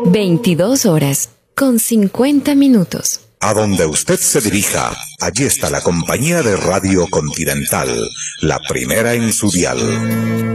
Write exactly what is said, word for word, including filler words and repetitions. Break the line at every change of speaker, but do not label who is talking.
veintidós horas con cincuenta minutos.
A donde usted se dirija, allí está la compañía de Radio Continental, la primera en su dial.